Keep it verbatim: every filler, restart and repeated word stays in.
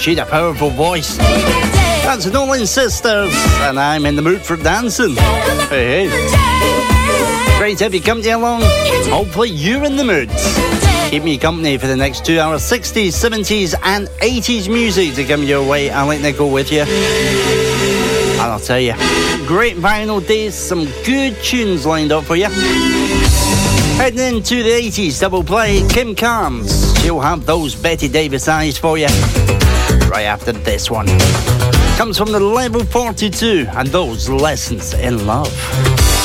She had a powerful voice. That's the Nolan Sisters, and I'm in the mood for dancing. Hey, hey. Great to have you company along. Hopefully you're in the mood. Keep me company for the next two hours. sixties, seventies and eighties music to come your way. I'll let that go with you. And I'll tell you, great vinyl days, some good tunes lined up for you. Heading into the eighties double play, Kim Carnes. She'll have those Betty Davis eyes for you right after this one. Comes from the Level forty-two and those Lessons in Love.